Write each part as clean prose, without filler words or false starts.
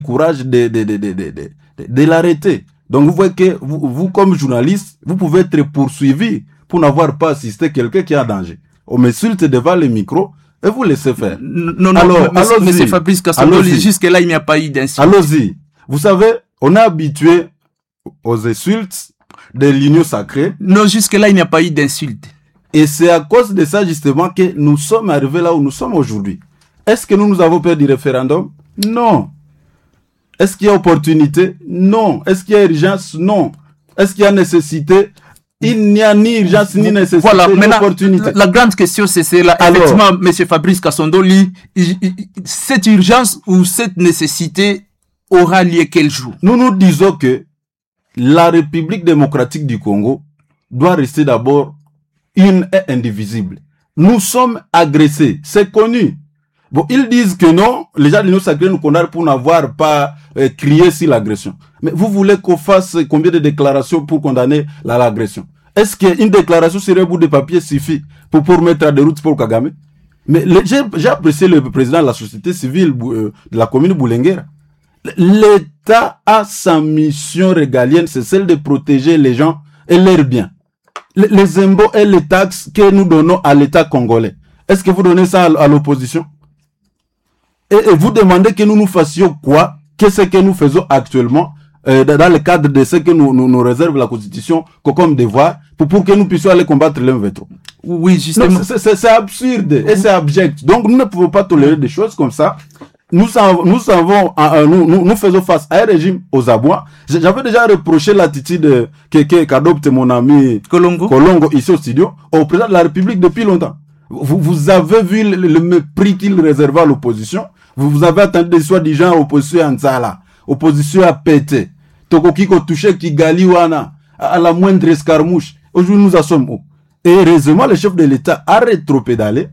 courage de l'arrêter. Donc vous voyez que vous comme journaliste, vous pouvez être poursuivi pour n'avoir pas assisté quelqu'un qui est en danger. On m'insulte devant le micro et vous laissez faire. Non, monsieur Fabrice Kassongo, jusque-là, il n'y a pas eu d'insulte. Allons-y. Vous savez, on est habitué aux insultes de l'union sacrée. Non, jusque-là, il n'y a pas eu d'insulte. Et c'est à cause de ça, justement, que nous sommes arrivés là où nous sommes aujourd'hui. Est-ce que nous avons peur du référendum? Non. Est-ce qu'il y a opportunité? Non. Est-ce qu'il y a urgence? Non. Est-ce qu'il y a nécessité? Il n'y a ni urgence, ni nécessité, ni opportunité. La grande question, c'est celle-là. Effectivement, monsieur Fabrice Kassondo, cette urgence ou cette nécessité aura lieu quel jour? Nous disons que la République démocratique du Congo doit rester d'abord une et indivisible. Nous sommes agressés, c'est connu. Bon, ils disent que non, les gens de l'Union sacrée nous condamnent pour n'avoir pas crié sur l'agression. Mais vous voulez qu'on fasse combien de déclarations pour condamner l'agression? Est-ce qu'une déclaration sur un bout de papier suffit pour mettre à des routes pour Kagame? Mais j'ai apprécié le président de la société civile de la commune Boulenguera. L'État a sa mission régalienne, c'est celle de protéger les gens et leurs biens. Les impôts et les taxes que nous donnons à l'État congolais. Est-ce que vous donnez ça à l'opposition? Et vous demandez que nous fassions quoi? Qu'est-ce que nous faisons actuellement dans le cadre de ce que nous réserve la Constitution comme devoir pour que nous puissions aller combattre l'M23? Oui, justement. C'est absurde et c'est abject. Donc nous ne pouvons pas tolérer des choses comme ça. Nous faisons face à un régime aux abois. J'avais déjà reproché l'attitude qu'adopte mon ami Kolongo ici au studio au président de la République depuis longtemps. Vous avez vu le mépris qu'il réservait à l'opposition. Vous avez attendu des soi-disant opposition à Nzala, opposition à Pété, Tokokiko touché Kigali Wana, à la moindre escarmouche. Aujourd'hui, nous en sommes où? Et heureusement, le chef de l'État a rétropédalé.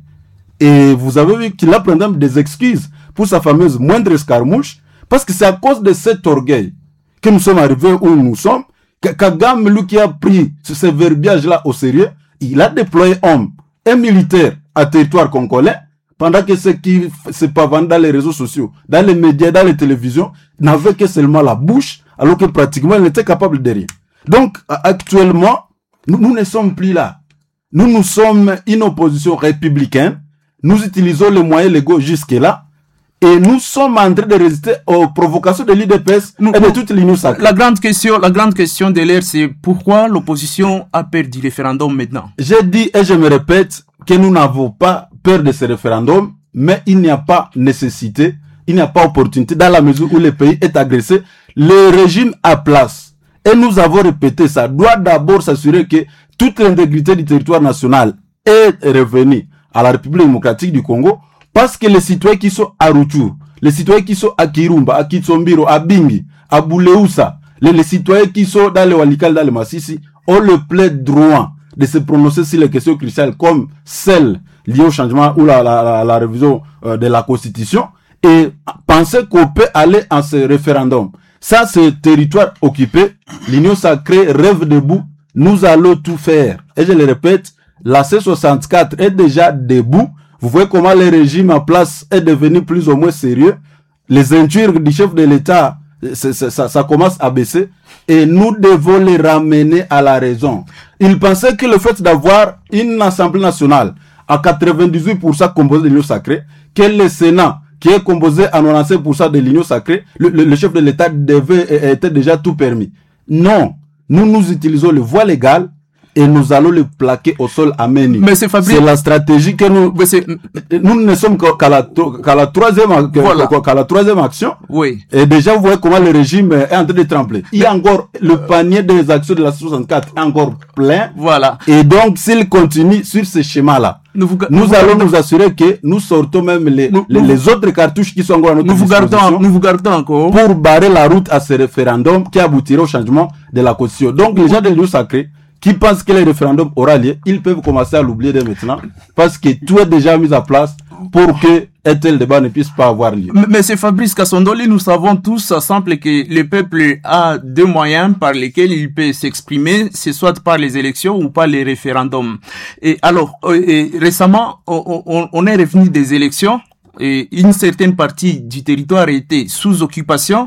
Et vous avez vu qu'il a pris des excuses pour sa fameuse moindre escarmouche, parce que c'est à cause de cet orgueil que nous sommes arrivés où nous sommes. Kagame, lui qui a pris ce verbiage-là au sérieux, il a déployé hommes et militaires à territoire congolais, pendant que ceux qui se pavent dans les réseaux sociaux, dans les médias, dans les télévisions, n'avaient que seulement la bouche, alors que pratiquement ils n'étaient capables de rien. Donc, actuellement, nous ne sommes plus là. Nous sommes une opposition républicaine. Nous utilisons les moyens légaux jusque-là. Et nous sommes en train de résister aux provocations de l'UDPS et de toute l'Union sacrée. La grande question de l'air, c'est pourquoi l'opposition a peur du référendum maintenant? J'ai dit et je me répète que nous n'avons pas peur de ce référendum, mais il n'y a pas nécessité, il n'y a pas opportunité dans la mesure où le pays est agressé. Le régime à place, et nous avons répété ça, doit d'abord s'assurer que toute l'intégrité du territoire national est revenue à la République démocratique du Congo, parce que les citoyens qui sont à Rutshuru, les citoyens qui sont à Kirumba, à Kitsombiro, à Bingi, à Bouleusa, les citoyens qui sont dans le Walikale, dans le Massissi, ont le plein droit de se prononcer sur les questions cruciales comme celles liées au changement ou la révision de la Constitution et penser qu'on peut aller en ce référendum. Ça, c'est territoire occupé. L'Union sacrée rêve debout. Nous allons tout faire. Et je le répète, la C64 est déjà debout. Vous voyez comment le régime en place est devenu plus ou moins sérieux. Les injures du chef de l'État, ça commence à baisser. Et nous devons les ramener à la raison. Ils pensaient que le fait d'avoir une Assemblée nationale à 98% composée de l'Union sacrée, que le Sénat, qui est composé à 95% de l'Union sacrée, le chef de l'État était déjà tout permis. Non. Nous utilisons les voies légales et nous allons le plaquer au sol à Meni. Mais c'est la stratégie que nous ne sommes qu'à la troisième action. Oui. Et déjà, vous voyez comment le régime est en train de trembler. Il y a encore le panier des actions de la 64 est encore plein. Voilà. Et donc, s'il continue sur ce schéma-là, nous allons nous assurer que nous sortons même les autres cartouches qui sont encore à notre disposition. Nous vous gardons encore. Pour barrer la route à ce référendum qui aboutira au changement de la Constitution. Donc, les gens de l'Union sacrée qui pensent que le référendum aura lieu, ils peuvent commencer à l'oublier dès maintenant, parce que tout est déjà mis en place pour que un tel débat ne puisse pas avoir lieu. Mais c'est Fabrice Kassondoli, nous savons tous ensemble que le peuple a deux moyens par lesquels il peut s'exprimer, c'est soit par les élections ou par les référendums. Et alors, récemment, on est revenu des élections une certaine partie du territoire était sous occupation,